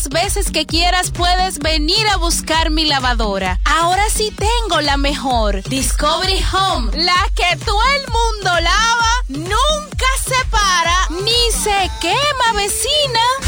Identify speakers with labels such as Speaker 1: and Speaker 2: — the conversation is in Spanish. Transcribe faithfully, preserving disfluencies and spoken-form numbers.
Speaker 1: las veces que quieras puedes venir a buscar mi lavadora. Ahora sí tengo la mejor, Discovery Home, la que todo el mundo lava, nunca se para, ni se quema, vecina.